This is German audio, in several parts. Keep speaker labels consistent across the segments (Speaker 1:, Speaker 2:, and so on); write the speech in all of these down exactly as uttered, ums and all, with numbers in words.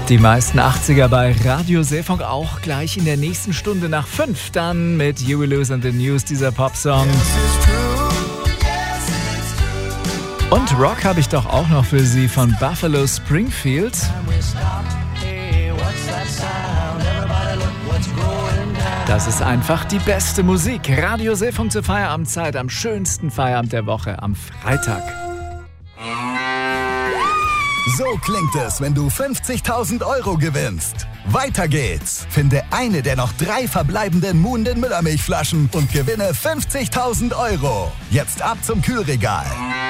Speaker 1: Die meisten achtziger bei Radio Seefunk, auch gleich in der nächsten Stunde nach fünf. Dann mit You Will Lose and the News, dieser Popsong. Und Rock habe ich doch auch noch für Sie von Buffalo Springfield. Das ist einfach die beste Musik. Radio Seefunk zur Feierabendzeit, am schönsten Feierabend der Woche, am Freitag.
Speaker 2: So klingt es, wenn du fünfzigtausend Euro gewinnst. Weiter geht's. Finde eine der noch drei verbleibenden Moon den Müllermilchflaschen und gewinne fünfzigtausend Euro. Jetzt ab zum Kühlregal.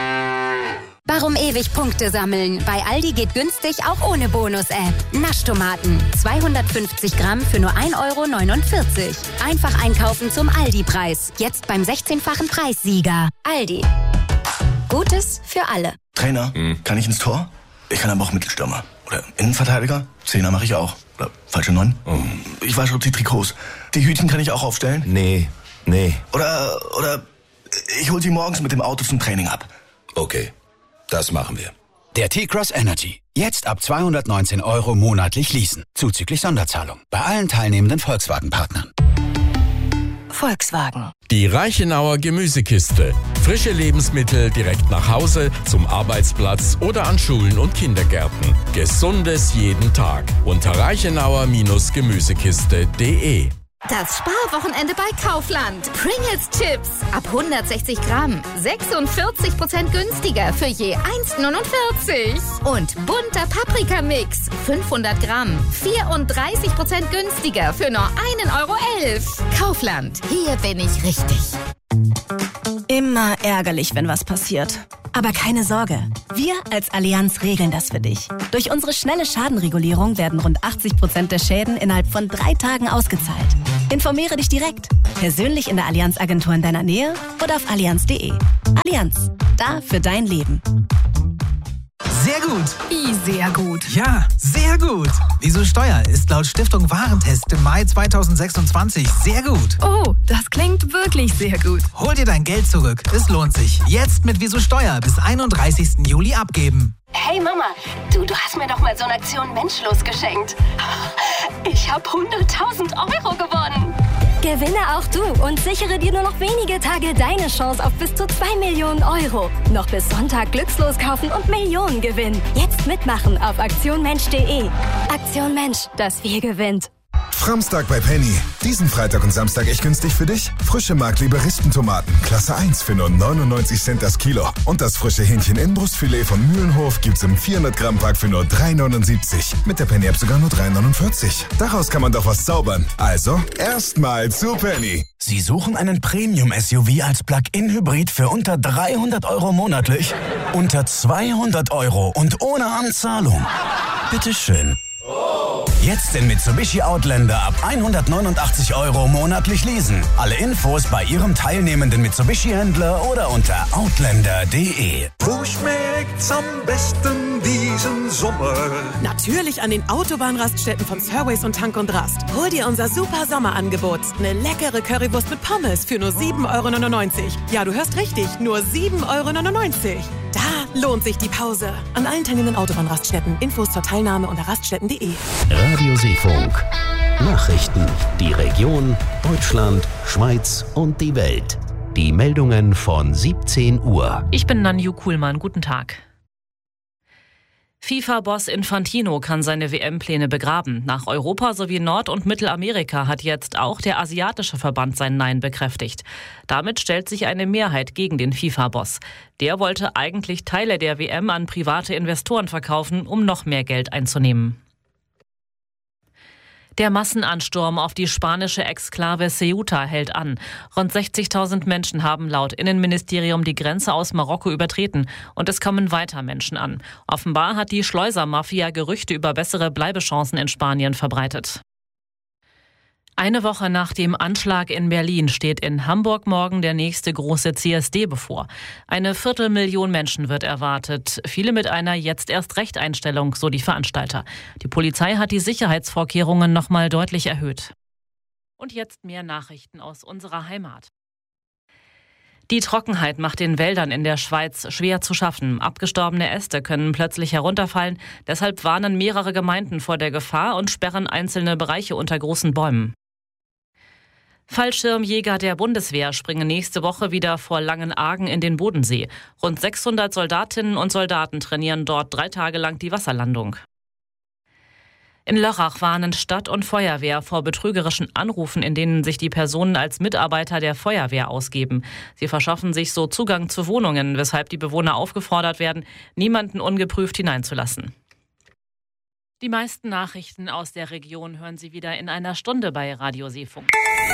Speaker 3: Warum ewig Punkte sammeln? Bei Aldi geht günstig auch ohne Bonus-App. Naschtomaten. zweihundertfünfzig Gramm für nur ein Euro neunundvierzig. Einfach einkaufen zum Aldi-Preis. Jetzt beim sechzehnfachen Preissieger. Aldi. Gutes für alle.
Speaker 4: Trainer, hm. kann ich ins Tor? Ich kann aber auch Mittelstürmer. Oder Innenverteidiger? Zehner mache ich auch. Oder falsche Neun? Oh. Ich wasche die Trikots. Die Hütchen kann ich auch aufstellen?
Speaker 5: Nee, nee.
Speaker 4: Oder, oder ich hol sie morgens mit dem Auto zum Training ab.
Speaker 5: Okay, das machen wir.
Speaker 6: Der T-Cross Energy. Jetzt ab zweihundertneunzehn Euro monatlich leasen. Zuzüglich Sonderzahlung. Bei allen teilnehmenden Volkswagen-Partnern.
Speaker 3: Volkswagen.
Speaker 7: Die Reichenauer Gemüsekiste. Frische Lebensmittel direkt nach Hause, zum Arbeitsplatz oder an Schulen und Kindergärten. Gesundes jeden Tag. Unter reichenauer Gemüsekiste punkt de.
Speaker 8: Das Sparwochenende bei Kaufland. Pringles Chips ab hundertsechzig Gramm. sechsundvierzig Prozent günstiger für je eins neunundvierzig. Und bunter Paprikamix. fünfhundert Gramm. vierunddreißig Prozent günstiger für nur ein Euro elf. Kaufland. Hier bin ich richtig.
Speaker 9: Immer ärgerlich, wenn was passiert. Aber keine Sorge, wir als Allianz regeln das für dich. Durch unsere schnelle Schadenregulierung werden rund achtzig Prozent der Schäden innerhalb von drei Tagen ausgezahlt. Informiere dich direkt, persönlich in der Allianz-Agentur in deiner Nähe oder auf allianz punkt de. Allianz, da für dein Leben.
Speaker 10: Sehr gut.
Speaker 8: Wie sehr gut?
Speaker 10: Ja, sehr gut. Wieso Steuer ist laut Stiftung Warentest im Mai zweitausendsechsundzwanzig sehr gut.
Speaker 8: Oh, das klingt wirklich sehr gut.
Speaker 10: Hol dir dein Geld zurück. Es lohnt sich. Jetzt mit Wieso Steuer bis einunddreißigsten Juli abgeben.
Speaker 11: Hey Mama, du, du hast mir doch mal so eine Aktion Menschlos geschenkt. Ich habe hunderttausend Euro gewonnen.
Speaker 12: Gewinne auch du und sichere dir nur noch wenige Tage deine Chance auf bis zu zwei Millionen Euro. Noch bis Sonntag glückslos kaufen und Millionen gewinnen. Jetzt mitmachen auf aktion mensch punkt de. Aktion Mensch, das Wir gewinnt.
Speaker 13: Framstag bei Penny. Diesen Freitag und Samstag echt günstig für dich? Frische Mark-Liberistentomaten, Klasse eins für nur neunundneunzig Cent das Kilo. Und das frische Hähnchen-Innenbrustfilet von Mühlenhof gibt's im vierhundert Gramm Pack für nur drei neunundsiebzig. Mit der Penny-App sogar nur drei neunundvierzig. Daraus kann man doch was zaubern. Also, erstmal zu Penny.
Speaker 4: Sie suchen einen Premium-S U V als Plug-in-Hybrid für unter dreihundert Euro monatlich? Unter zweihundert Euro und ohne Anzahlung? Bitteschön. Jetzt den Mitsubishi Outlander ab hundertneunundachtzig Euro monatlich leasen. Alle Infos bei Ihrem teilnehmenden Mitsubishi-Händler oder unter outlander punkt de.
Speaker 14: Wo schmeckt's am besten diesen Sommer?
Speaker 15: Natürlich an den Autobahnraststätten von Surways und Tank und Rast. Hol dir unser super Sommerangebot. Eine leckere Currywurst mit Pommes für nur sieben Euro neunundneunzig. Ja, du hörst richtig, nur sieben Euro neunundneunzig. Da lohnt sich die Pause. An allen teilnehmenden Autobahnraststätten. Infos zur Teilnahme unter raststätten punkt de.
Speaker 16: Radio Seefunk. Nachrichten, die Region, Deutschland, Schweiz und die Welt. Die Meldungen von siebzehn Uhr.
Speaker 17: Ich bin Nanju Kuhlmann. Guten Tag. FIFA-Boss Infantino kann seine W M-Pläne begraben. Nach Europa sowie Nord- und Mittelamerika hat jetzt auch der asiatische Verband sein Nein bekräftigt. Damit stellt sich eine Mehrheit gegen den FIFA-Boss. Der wollte eigentlich Teile der W M an private Investoren verkaufen, um noch mehr Geld einzunehmen. Der Massenansturm auf die spanische Exklave Ceuta hält an. Rund sechzigtausend Menschen haben laut Innenministerium die Grenze aus Marokko übertreten und es kommen weiter Menschen an. Offenbar hat die Schleusermafia Gerüchte über bessere Bleibechancen in Spanien verbreitet. Eine Woche nach dem Anschlag in Berlin steht in Hamburg morgen der nächste große C S D bevor. Eine Viertelmillion Menschen wird erwartet, viele mit einer Jetzt-erst-Recht-Einstellung, so die Veranstalter. Die Polizei hat die Sicherheitsvorkehrungen nochmal deutlich erhöht. Und jetzt mehr Nachrichten aus unserer Heimat. Die Trockenheit macht den Wäldern in der Schweiz schwer zu schaffen. Abgestorbene Äste können plötzlich herunterfallen. Deshalb warnen mehrere Gemeinden vor der Gefahr und sperren einzelne Bereiche unter großen Bäumen. Fallschirmjäger der Bundeswehr springen nächste Woche wieder vor Langenargen in den Bodensee. Rund sechshundert Soldatinnen und Soldaten trainieren dort drei Tage lang die Wasserlandung. In Lörrach warnen Stadt und Feuerwehr vor betrügerischen Anrufen, in denen sich die Personen als Mitarbeiter der Feuerwehr ausgeben. Sie verschaffen sich so Zugang zu Wohnungen, weshalb die Bewohner aufgefordert werden, niemanden ungeprüft hineinzulassen. Die meisten Nachrichten aus der Region hören Sie wieder in einer Stunde bei Radio Seefunk.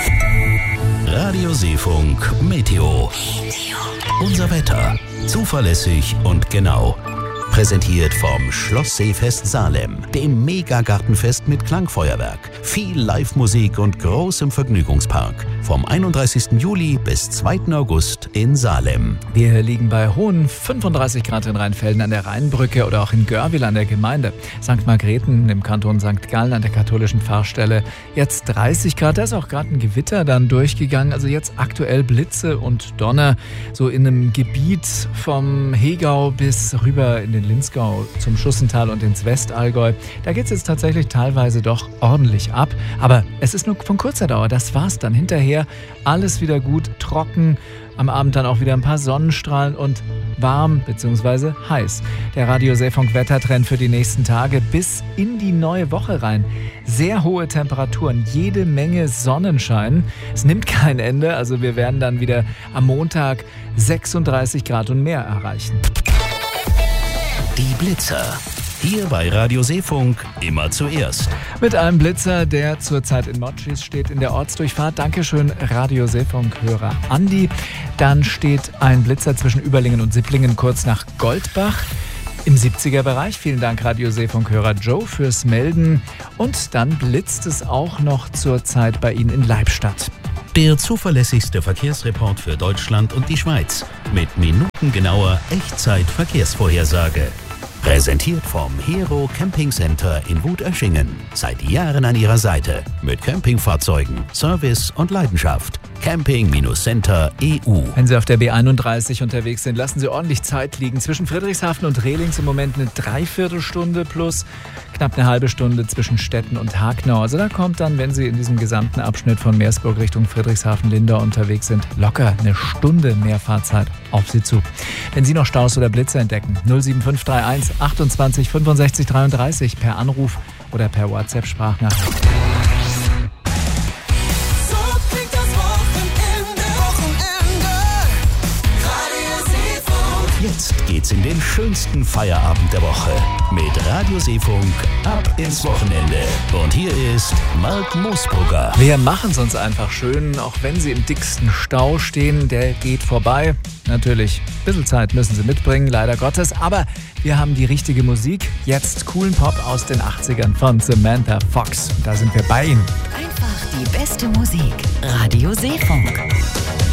Speaker 16: Radio Seefunk Meteo. Unser Wetter. Zuverlässig und genau. Präsentiert vom Schloss Seefest Salem, dem Megagartenfest mit Klangfeuerwerk, viel Live-Musik und großem Vergnügungspark. Vom einunddreißigsten Juli bis zweiten August in Salem.
Speaker 1: Wir liegen bei hohen fünfunddreißig Grad in Rheinfelden an der Rheinbrücke oder auch in Görwil an der Gemeinde. Sankt Margrethen im Kanton Sankt Gallen an der katholischen Pfarrstelle. Jetzt dreißig Grad, da ist auch gerade ein Gewitter dann durchgegangen. Also jetzt aktuell Blitze und Donner, so in einem Gebiet vom Hegau bis rüber in den Linzgau zum Schussental und ins Westallgäu. Da geht es jetzt tatsächlich teilweise doch ordentlich ab. Aber es ist nur von kurzer Dauer, das war's dann. Hinterher alles wieder gut, trocken. Am Abend dann auch wieder ein paar Sonnenstrahlen und warm bzw. heiß. Der Radio Seefunk Wettertrend für die nächsten Tage bis in die neue Woche rein. Sehr hohe Temperaturen, jede Menge Sonnenschein. Es nimmt kein Ende, also wir werden dann wieder am Montag sechsunddreißig Grad und mehr erreichen.
Speaker 16: Die Blitzer. Hier bei Radio Seefunk immer zuerst.
Speaker 1: Mit einem Blitzer, der zurzeit in Motschis steht, in der Ortsdurchfahrt. Dankeschön, Radio Seefunk-Hörer Andi. Dann steht ein Blitzer zwischen Überlingen und Sipplingen kurz nach Goldbach im siebziger-Bereich. Vielen Dank, Radio Seefunk-Hörer Joe, fürs Melden. Und dann blitzt es auch noch zurzeit bei Ihnen in Leibstadt.
Speaker 16: Der zuverlässigste Verkehrsreport für Deutschland und die Schweiz. Mit minutengenauer Echtzeit-Verkehrsvorhersage. Präsentiert vom Hero Camping Center in Wutöschingen. Seit Jahren an Ihrer Seite. Mit Campingfahrzeugen, Service und Leidenschaft. Camping Center E U.
Speaker 1: Wenn Sie auf der B einunddreißig unterwegs sind, lassen Sie ordentlich Zeit liegen. Zwischen Friedrichshafen und Rehlings im Moment eine Dreiviertelstunde plus knapp eine halbe Stunde zwischen Stetten und Hagnau. Also da kommt dann, wenn Sie in diesem gesamten Abschnitt von Meersburg Richtung Friedrichshafen-Lindau unterwegs sind, locker eine Stunde mehr Fahrzeit auf Sie zu. Wenn Sie noch Staus oder Blitze entdecken, null sieben fünf drei eins achtundzwanzig fünfundsechzig dreiunddreißig per Anruf oder per WhatsApp-Sprachnachricht.
Speaker 16: Jetzt geht's in den schönsten Feierabend der Woche mit Radio Seefunk ab ins Wochenende. Und hier ist Mark Moosbrugger.
Speaker 1: Wir machen es uns einfach schön, auch wenn Sie im dicksten Stau stehen, der geht vorbei. Natürlich, ein bisschen Zeit müssen Sie mitbringen, leider Gottes, aber wir haben die richtige Musik. Jetzt coolen Pop aus den achtzigern von Samantha Fox. Da sind wir bei Ihnen.
Speaker 3: Einfach die beste Musik. Radio Seefunk.